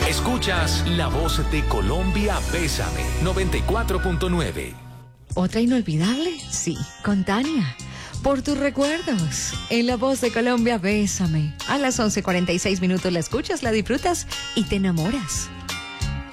Escuchas La Voz de Colombia, Bésame, 94.9. ¿Otra inolvidable? Sí, con Tania. Por tus recuerdos. En La Voz de Colombia, Bésame. A las 11:46 la escuchas, la disfrutas y te enamoras.